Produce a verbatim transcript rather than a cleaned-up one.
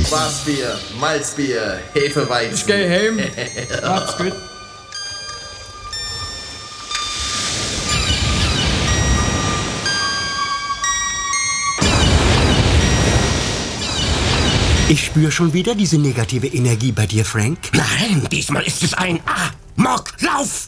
Schwarzbier, Malzbier, Hefeweizen. Ich geh heim. Macht's gut. Ich spüre schon wieder diese negative Energie bei dir, Frank. Nein, diesmal ist es ein Amoklauf.